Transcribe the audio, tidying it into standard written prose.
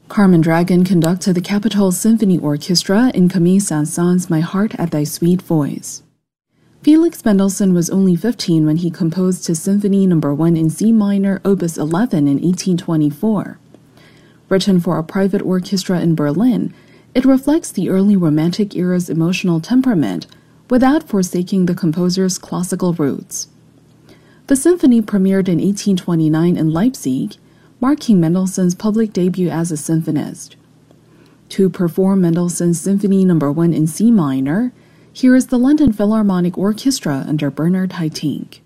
Carmen Dragon conducted the Capitol Symphony Orchestra in Camille Saint-Saëns' My Heart at Thy Sweet Voice. Felix Mendelssohn was only 15 when he composed his Symphony No. 1 in C minor, Opus 11 in 1824. Written for a private orchestra in Berlin, it reflects the early Romantic era's emotional temperament without forsaking the composer's classical roots. The symphony premiered in 1829 in Leipzig, marking Mendelssohn's public debut as a symphonist. To perform Mendelssohn's Symphony No. 1 in C minor, here is the London Philharmonic Orchestra under Bernard Haitink.